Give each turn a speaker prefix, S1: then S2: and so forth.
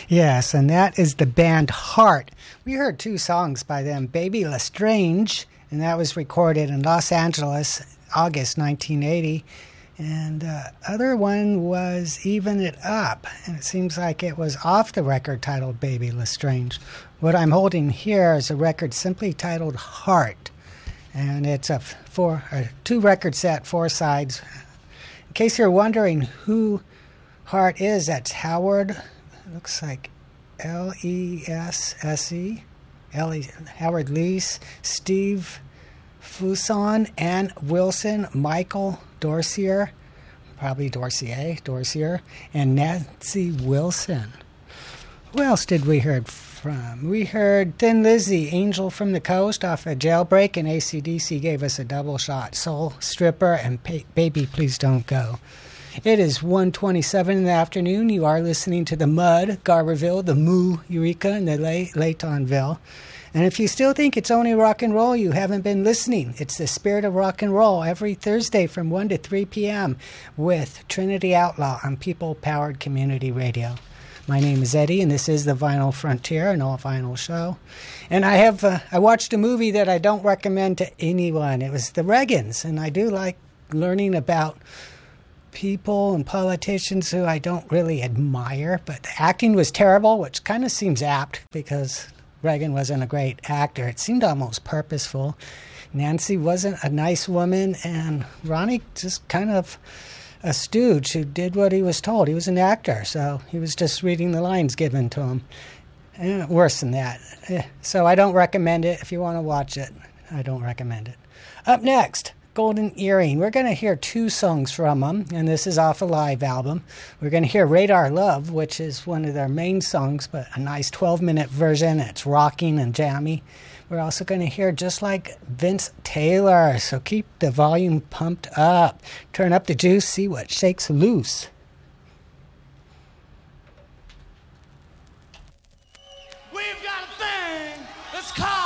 S1: Yes, and that is the band Heart. We heard two songs by them, Baby Lestrange, and that was recorded in Los Angeles, August 1980. And the other one was Even It Up, and it seems like it was off the record titled Baby Lestrange. What I'm holding here is a record simply titled Heart, and it's a two-record set, 4 sides. In case you're wondering who Heart is, that's Howard, it looks like Lesse, Howard Leese, Steve Fuson, Ann Wilson, Michael Dorsier, probably Dorsier, and Nancy Wilson. Who else did we hear from? We heard Thin Lizzy, Angel from the Coast off of Jailbreak, and AC/DC gave us a double shot, Soul Stripper and Baby Please Don't Go. It is 1:27 in the afternoon. You are listening to the Mud, Garberville, the Moo, Eureka, and the Laytonville. And if you still think it's only rock and roll, you haven't been listening. It's the spirit of rock and roll every Thursday from 1 to 3 p.m. with Trinity Outlaw on People-Powered Community Radio. My name is Eddie, and this is the Vinyl Frontier, an all-vinyl show. And I watched a movie that I don't recommend to anyone. It was The Reagans, and I do like learning about people and politicians who I don't really admire, but the acting was terrible, which kind of seems apt because Reagan wasn't a great actor. It seemed almost purposeful. Nancy wasn't a nice woman, and Ronnie just kind of a stooge who did what he was told. He was an actor, so he was just reading the lines given to him. And worse than that. So I don't recommend it. If you want to watch it, I don't recommend it. Up next, Golden Earring. We're going to hear 2 songs from them, and this is off a live album. We're going to hear Radar Love, which is one of their main songs, but a nice 12-minute version. It's rocking and jammy. We're also going to hear Just Like Vince Taylor, so keep the volume pumped up. Turn up the juice, see what shakes loose.
S2: We've got a thing that's called